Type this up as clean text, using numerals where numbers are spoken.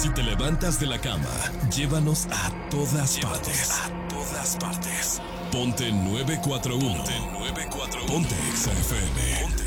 Si te levantas de la cama, llévanos a todas partes. Ponte 941. Ponte Exa FM.